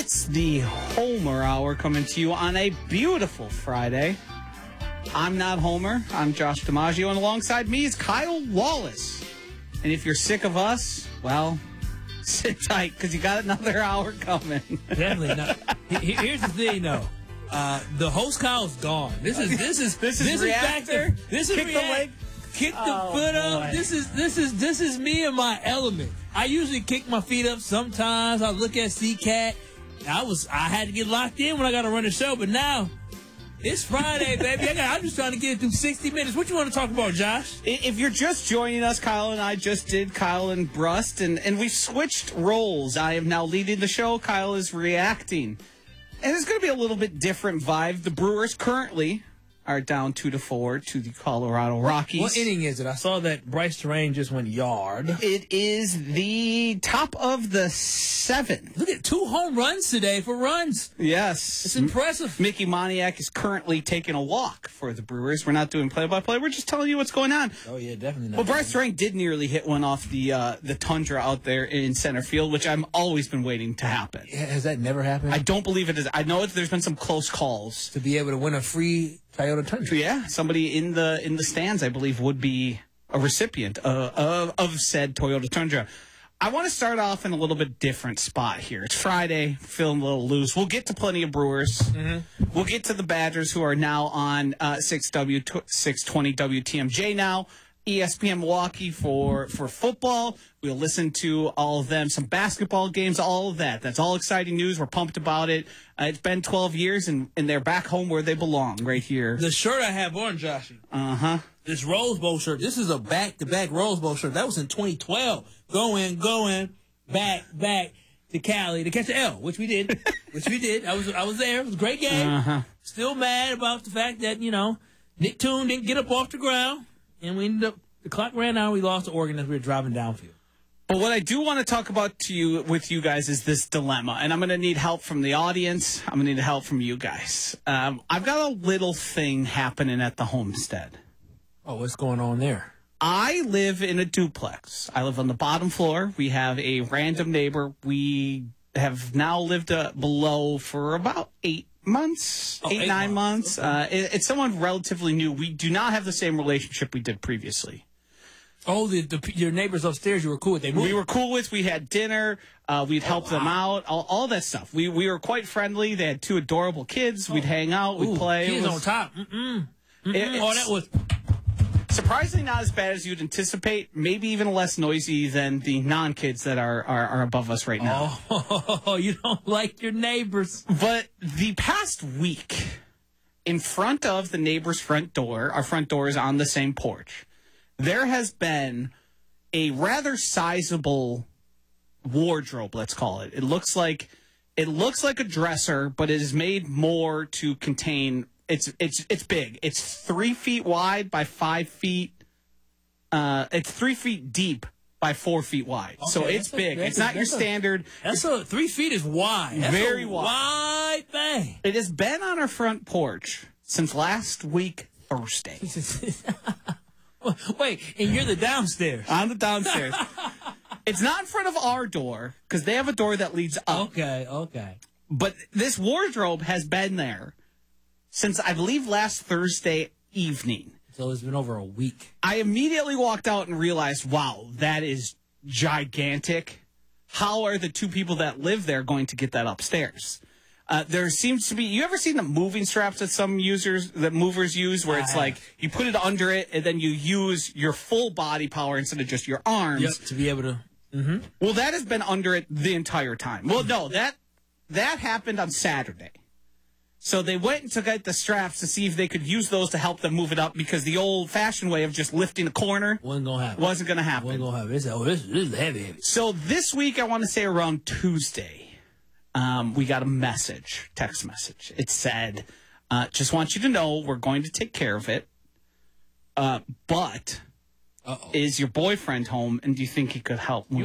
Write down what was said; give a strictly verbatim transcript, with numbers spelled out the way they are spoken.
It's the Homer Hour coming to you on a beautiful Friday. I'm not Homer. I'm Josh DiMaggio, and alongside me is Kyle Wallace. And if you're sick of us, well, sit tight because you got another hour coming. Definitely not. Here's the thing, though. Uh, the host Kyle's gone. This is this is this is this reactor. Is back to, this is Kick react, the leg. Kick the Oh, foot up. boy. This is this is this is me in my element. I usually kick my feet up. Sometimes I look at C CAT. I was I had to get locked in when I got to run the show, but now it's Friday, baby. I got, I'm just trying to get it through sixty minutes. What you want to talk about, Josh? If you're just joining us, Kyle and I just did Kyle and Brust, and, and we switched roles. I am now leading the show. Kyle is reacting. And it's going to be a little bit different vibe. The Brewers currently are down two to four to the Colorado Rockies. What inning is it? I saw that Bryce Terrain just went yard. It is the top of the seventh. Look at two home runs today for runs. Yes. It's impressive. Mickey Moniak is currently taking a walk for the Brewers. We're not doing play-by-play. We're just telling you what's going on. Oh, yeah, definitely not. Well, Bryce Terrain did nearly hit one off the uh, the tundra out there in center field, which I've always been waiting to happen. Yeah, has that never happened? I don't believe it is. I know there's been some close calls. To be able to win a free Toyota Tundra. Yeah, somebody in the in the stands, I believe, would be a recipient uh, of, of said Toyota Tundra. I want to start off in a little bit different spot here. It's Friday, feeling a little loose. We'll get to plenty of Brewers. Mm-hmm. We'll get to the Badgers, who are now on uh, six W six twenty W T M J now. E S P N Milwaukee for, for football. We'll listen to all of them, some basketball games, all of that. That's all exciting news. We're pumped about it. Uh, it's been twelve years, and, and they're back home where they belong, right here. The shirt I have on, Joshy. Uh-huh. This Rose Bowl shirt. This is a back-to-back Rose Bowl shirt. That was in twenty twelve. Going, going, back, back to Cali to catch the L, which we did. which we did. I was I was there. It was a great game. Uh-huh. Still mad about the fact that, you know, Nick Toon didn't get up off the ground. And we ended up, the clock ran out. We lost to Oregon as we were driving downfield. But what I do want to talk about to you with you guys is this dilemma, and I'm going to need help from the audience. I'm going to need help from you guys. Um, I've got a little thing happening at the homestead. Oh, what's going on there? I live in a duplex. I live on the bottom floor. We have a random neighbor. We have now lived uh, below for about eight months, Oh, eight, eight nine months. months. Uh, it, it's someone relatively new. We do not have the same relationship we did previously. Oh, the, the your neighbors upstairs you were cool with. They moved. We were cool with. We had dinner. Uh, we'd help wow. them out. All, all that stuff. We we were quite friendly. They had two adorable kids. We'd hang out. We'd Ooh, play. Kids It was- on top. Mm-mm. Mm-mm. It- oh, it's- that was... Surprisingly not as bad as you'd anticipate. Maybe even less noisy than the non-kids that are, are, are above us right now. Oh, you don't like your neighbors. But the past week, in front of the neighbor's front door, our front door is on the same porch, there has been a rather sizable wardrobe, let's call it. It looks like it looks like a dresser, but it is made more to contain. It's it's it's big. It's three feet wide by five feet. Uh, it's three feet deep by four feet wide. So Okay, it's that's a- big. that's It's a- not your that's a- standard. That's a three feet is wide. That's Very a wide. wide thing. It has been on our front porch since last week Thursday. Wait, and you're the downstairs. On the downstairs. It's not in front of our door because they have a door that leads up. Okay, okay. But this wardrobe has been there since I believe last Thursday evening. So it's been over a week. I immediately walked out and realized, wow, that is gigantic. How are the two people that live there going to get that upstairs? Uh, there seems to be, you ever seen the moving straps that some users, that movers use, where it's I have. like you put it under it and then you use your full body power instead of just your arms? Yep, to be able to... Mm-hmm. Well, that has been under it the entire time. Well, no, that that happened on Saturday. So they went and took out the straps to see if they could use those to help them move it up because the old-fashioned way of just lifting a corner Wasn't going to happen. wasn't going to happen. Wasn't going to happen. This, oh, this, this is heavy, heavy. So this week, I want to say around Tuesday, um, we got a message, text message. It said, uh, just want you to know we're going to take care of it, uh, but Uh-oh. is your boyfriend home and do you think he could help move